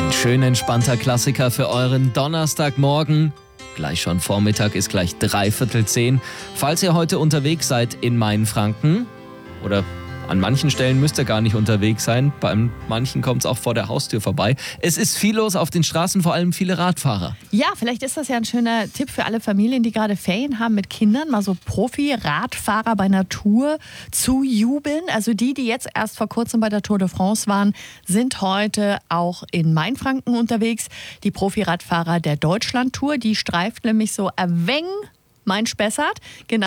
Ein schön entspannter Klassiker für euren Donnerstagmorgen. Gleich schon Vormittag ist gleich 9:45. Falls ihr heute unterwegs seid in Mainfranken oder an manchen Stellen müsst ihr gar nicht unterwegs sein, bei manchen kommt es auch vor der Haustür vorbei. Es ist viel los auf den Straßen, vor allem viele Radfahrer. Ja, vielleicht ist das ja ein schöner Tipp für alle Familien, die gerade Ferien haben mit Kindern, mal so Profi-Radfahrer bei einer Tour zu jubeln. Also die jetzt erst vor kurzem bei der Tour de France waren, sind heute auch in Mainfranken unterwegs. Die Profi-Radfahrer der Deutschland-Tour, die streift nämlich so ein wenig Main-Spessart. Genau.